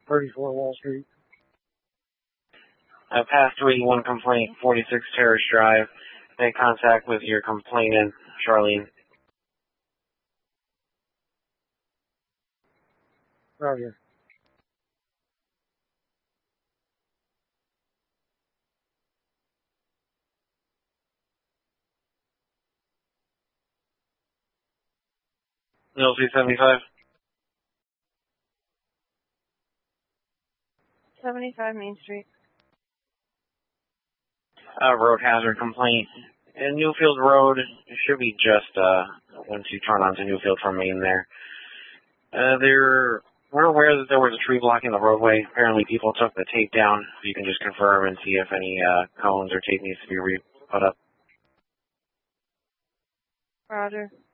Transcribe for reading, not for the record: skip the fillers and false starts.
34 Wall Street. Past 281 complaint, 46 Terrace Drive. Make contact with your complainant, Charlene. Roger. LC 75. 75 Main Street. Road hazard complaint. In Newfield Road, it should be just once you turn onto Newfield from Main there. We're aware that there was a tree blocking the roadway. Apparently people took the tape down. You can just confirm and see if any cones or tape needs to be put up. Roger.